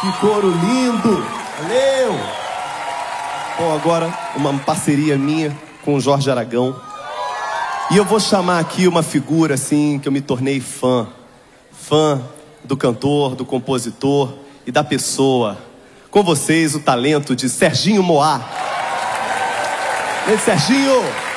Que coro lindo! Valeu! Bom, agora uma parceria minha com o Jorge Aragão. E eu vou chamar aqui uma figura assim que eu me tornei fã. Fã do cantor, do compositor e da pessoa. Com vocês o talento de Serginho Moá. Vem, Serginho!